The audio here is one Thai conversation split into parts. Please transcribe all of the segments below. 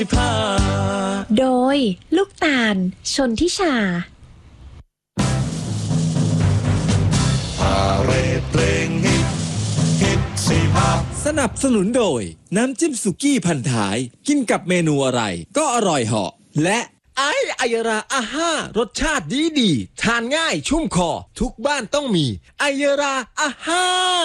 โดยลูกตาลชนทิชาพาเรดเพลงฮิตสีภาคสนับสนุนโดยน้ำจิ้มสุกี้พันท้ายกินกับเมนูอะไรก็อร่อยเหาะและไอยราอาห้ารสชาติดีทานง่ายชุ่มคอทุกบ้านต้องมีไอยราอาห้า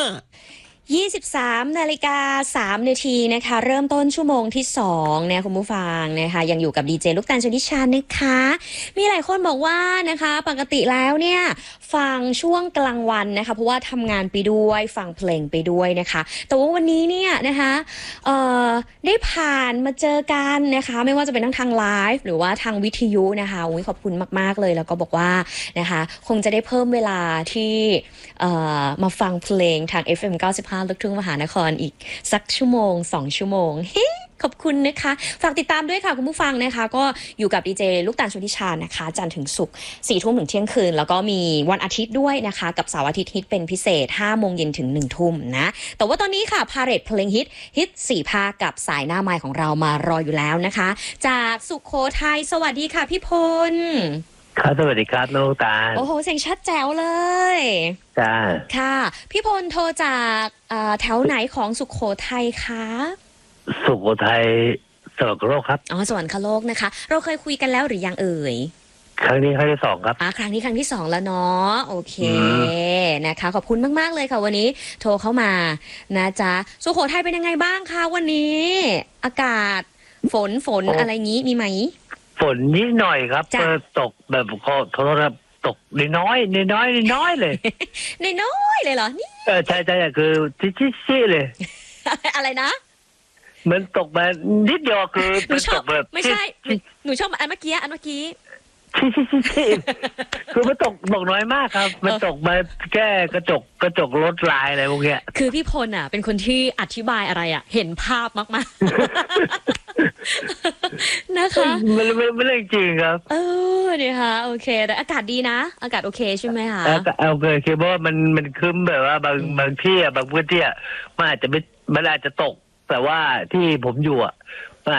23 นาฬิกา 3 นาทีนะคะ เริ่มต้นชั่วโมงที่2เนี่ยคุณผู้ฟังนะคะยังอยู่กับดีเจลูกตาลชนิชานะคะมีหลายคนบอกว่านะคะปกติแล้วเนี่ยฟังช่วงกลางวันนะคะเพราะว่าทำงานไปด้วยฟังเพลงไปด้วยนะคะแต่ว่าวันนี้เนี่ยนะคะได้ผ่านมาเจอกันนะคะไม่ว่าจะเป็นทั้งทางไลฟ์หรือว่าทางวิทยุนะคะขอบคุณมากๆเลยแล้วก็บอกว่านะคะคงจะได้เพิ่มเวลาที่มาฟังเพลงทาง FM 95 ลูกทุ่งมหานครอีกสักชั่วโมง2 ชั่วโมงขอบคุณนะคะฝากติดตามด้วยค่ะคุณผู้ฟังนะคะก็อยู่กับดีเจลูกตาลชลทิชานะคะจันทร์ถึงศุกร์ 4 ทุ่มถึงเที่ยงคืนแล้วก็มีวันอาทิตย์ด้วยนะคะกับเสาร์อาทิตย์ฮิตเป็นพิเศษ 5 โมงเย็นถึง 1 ทุ่มนะแต่ว่าตอนนี้ค่ะพาเรดเพลงฮิต4 ภาคกับสายหน้าไมค์ของเรามารออยู่แล้วนะคะจากสุโขทัยสวัสดีค่ะพี่พลครับสวัสดีครับน้องตาลโอ้โหเสียงชัดแจ๋วเลยจ้าค่ะพี่พลโทรจากแถวไหนของสุโขทัยคะสุโขทัยสวรรคโลกครับอ๋อสวรรคโลกนะคะเราเคยคุยกันแล้วหรือยังเอ่ยครั้งนี้ครั้งที่2ครับครั้งนี้ครั้งที่2แล้วเนาะโอเคนะคะขอบคุณมากๆเลยค่ะวันนี้โทรเข้ามานะจ๊ะสุโขทัยเป็นยังไงบ้างคะวันนี้อากาศฝนอะไรงี้มีไหมฝนนิดหน่อยครับตกแบบโทรศัพท์ตกน้อยเลยน้อยเลยเหรอนี่ใช่คือชี้เลยอะไรนะมันตกมานิดเดียวคือมันตกแบบไม่ใช่หนูชอบอันเมื่อกี้คือมันตกน้อยมากครับมันตกมาแค่กระจกรถลายอะไรพวกเนี้ยคือพี่พลอ่ะเป็นคนที่อธิบายอะไรอ่ะเห็นภาพมากๆนะคะมันเรื่องจริงครับนี่ค่ะโอเคแต่อากาศดีนะอากาศโอเคใช่ไหมคะโอเคคือเพราะว่ามันคึ้มแบบว่าบางที่บางพื้นที่มันอาจจะตกแต่ว่าที่ผมอยู่